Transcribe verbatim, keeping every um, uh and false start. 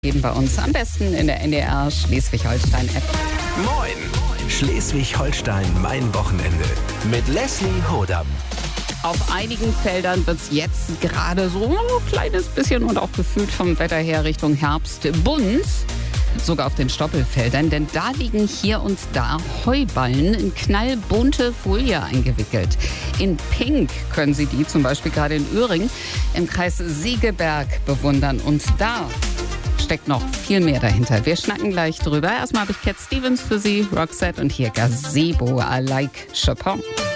Geben bei uns am besten in der N D R Schleswig-Holstein-App. Moin! Schleswig-Holstein, mein Wochenende. Mit Leslie Hodam. Auf einigen Feldern wird es jetzt gerade so ein kleines bisschen und auch gefühlt vom Wetter her Richtung Herbst bunt. Sogar auf den Stoppelfeldern, denn da liegen hier und da Heuballen in knallbunte Folie eingewickelt. In Pink können Sie die zum Beispiel gerade in Öhring im Kreis Segeberg bewundern. Und da steckt noch viel mehr dahinter. Wir schnacken gleich drüber. Erstmal habe ich Cat Stevens für Sie, Roxette und hier Gazebo, I Like Chopin.